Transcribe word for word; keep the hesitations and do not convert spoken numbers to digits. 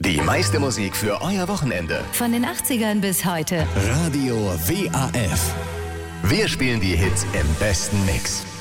Die meiste Musik für euer Wochenende. Von den achtzigern bis heute. Radio W A F. Wir spielen die Hits im besten Mix.